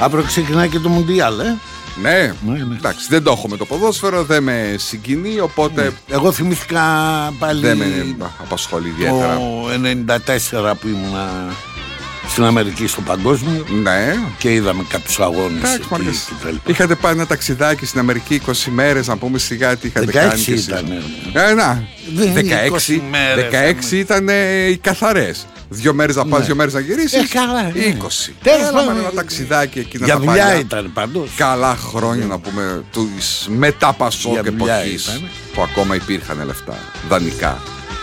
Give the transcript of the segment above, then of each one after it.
Αύριο ξεκινάει και το Μουντιάλ, Ναι. Εντάξει, δεν το έχω με το ποδόσφαιρο, δεν με συγκινεί, οπότε. Εγώ θυμήθηκα πάλι. Δεν με απασχολεί ιδιαίτερα. Το 1994 που ήμουνα στην Αμερική στο παγκόσμιο. Ναι. Και είδαμε κάποιους αγώνες. Είχατε πάει ένα ταξιδάκι στην Αμερική 20 μέρες, να πούμε σιγά τι είχατε 16 κάνει. 16 ήταν. 16 ήταν οι καθαρές. 2 μέρες να πας, 2 μέρες να γυρίσεις. 20. Έλαμε ένα ταξιδάκι εκείνα για τα δουλειά παλιά. ήταν πάντως. Καλά χρόνια να πούμε τους μετά Πασόκ εποχής που ακόμα υπήρχαν λεφτά δανεικά.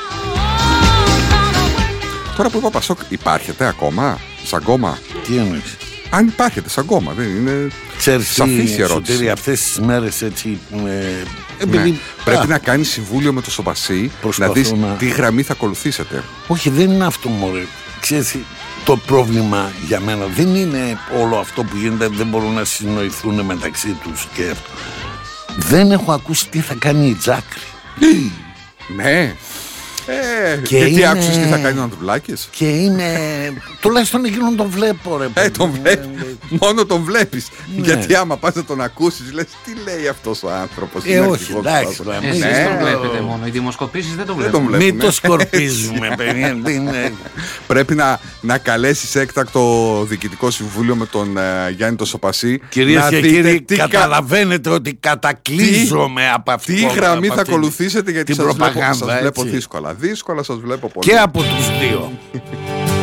Τώρα που είπα Πασόκ, υπάρχετε ακόμα σαν κόμμα? Τι εννοείς? Αν υπάρχετε σαν κόμμα, δεν είναι σαφής η ερώτηση. Ξέρεις, αυτές τις μέρες έτσι επειδή πρέπει να κάνεις συμβούλιο με το Σοπασί, να δεις τι γραμμή θα ακολουθήσετε. Όχι, δεν είναι αυτό, μωρέ. Ξέρεις, το πρόβλημα για μένα δεν είναι όλο αυτό που γίνεται, δεν μπορούν να συνοηθούν μεταξύ τους και δεν έχω ακούσει τι θα κάνει η Τζάκρη. Ναι. Και τι άκουσες τι θα κάνει ο Ανδρουλάκης? Και είναι. Τουλάχιστον εκείνον τον βλέπω, ρε. Τον βλέπεις. Μόνο τον βλέπεις. Γιατί άμα πας να τον ακούσεις, λες τι λέει αυτός ο άνθρωπος. Όχι, εντάξει. Εσείς τον βλέπετε μόνο. Οι δημοσκοπήσεις δεν τον βλέπουν. Μην το σκορπίζουμε, παιδιά. Πρέπει να καλέσεις έκτακτο διοικητικό συμβούλιο με τον Γιάννη το Σοπασί. Κυρίες και κύριοι, καταλαβαίνετε ότι κατακλείζομαι από αυτό. Τι γραμμή θα ακολουθήσετε, γιατί σας βλέπω δύσκολα. Δύσκολα σας βλέπω πολύ. Και από τους δύο.